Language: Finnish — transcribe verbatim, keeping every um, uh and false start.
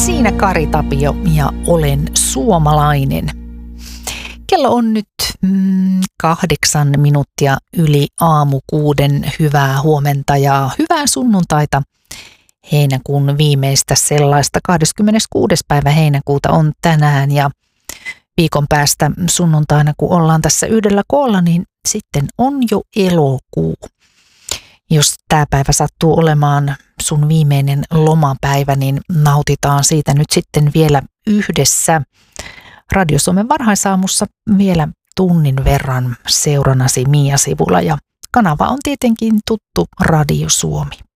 Siinä Kari Tapio ja olen suomalainen. Kello on nyt mm, kahdeksan minuuttia yli aamu kuuden. Hyvää huomenta ja hyvää sunnuntaita. Heinäkuun viimeistä sellaista. kahdeskymmeneskuudes päivä heinäkuuta on tänään ja viikon päästä sunnuntaina, kun ollaan tässä yhdellä koolla, niin sitten on jo elokuu. Jos tämä päivä sattuu olemaan sun viimeinen lomapäivä, niin nautitaan siitä nyt sitten vielä yhdessä. Radio Suomen varhaisaamussa vielä tunnin verran seuranasi Mia Sivula ja kanava on tietenkin tuttu Radio Suomi.